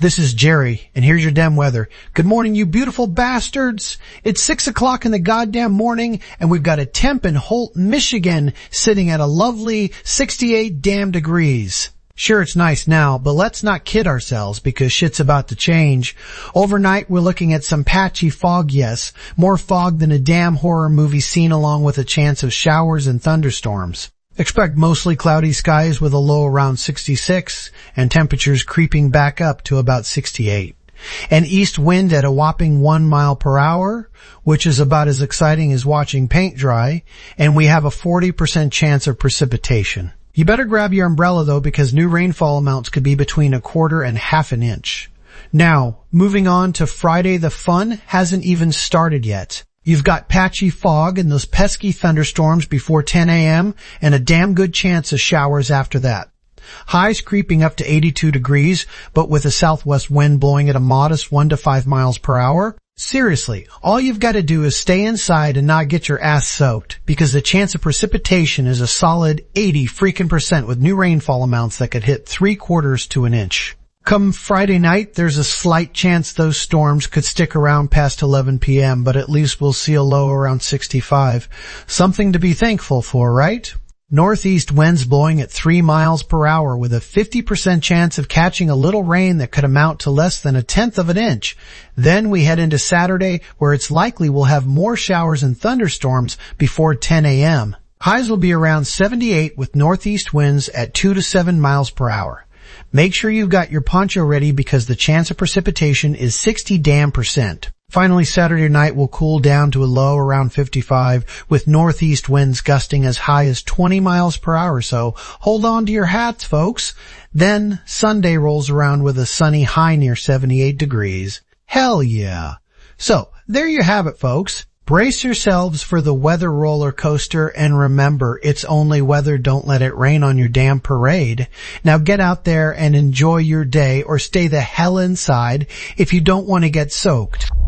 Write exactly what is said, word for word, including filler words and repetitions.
This is Jerry, and here's your damn weather. Good morning, you beautiful bastards. It's six o'clock in the goddamn morning, and we've got a temp in Holt, Michigan, sitting at a lovely sixty-eight damn degrees. Sure, it's nice now, but let's not kid ourselves because shit's about to change. Overnight, we're looking at some patchy fog, yes. More fog than a damn horror movie scene, along with a chance of showers and thunderstorms. Expect mostly cloudy skies with a low around sixty-six and temperatures creeping back up to about sixty-eight. An east wind at a whopping one mile per hour, which is about as exciting as watching paint dry, and we have a forty percent chance of precipitation. You better grab your umbrella though, because new rainfall amounts could be between a quarter and half an inch. Now, moving on to Friday, the fun hasn't even started yet. You've got patchy fog and those pesky thunderstorms before ten a.m. and a damn good chance of showers after that. Highs creeping up to eighty-two degrees, but with a southwest wind blowing at a modest one to five miles per hour. Seriously, all you've got to do is stay inside and not get your ass soaked, because the chance of precipitation is a solid eighty freaking percent with new rainfall amounts that could hit three quarters to an inch. Come Friday night, there's a slight chance those storms could stick around past eleven p.m., but at least we'll see a low around sixty-five. Something to be thankful for, right? Northeast winds blowing at three miles per hour with a fifty percent chance of catching a little rain that could amount to less than a tenth of an inch. Then we head into Saturday, where it's likely we'll have more showers and thunderstorms before ten a.m. Highs will be around seventy-eight with northeast winds at two to seven miles per hour. Make sure you've got your poncho ready because the chance of precipitation is sixty damn percent. Finally, Saturday night will cool down to a low around fifty-five with northeast winds gusting as high as twenty miles per hour, so hold on to your hats, folks. Then Sunday rolls around with a sunny high near seventy-eight degrees. Hell yeah. So, there you have it, folks. Brace yourselves for the weather roller coaster, and remember, it's only weather, don't let it rain on your damn parade. Now get out there and enjoy your day, or stay the hell inside if you don't want to get soaked.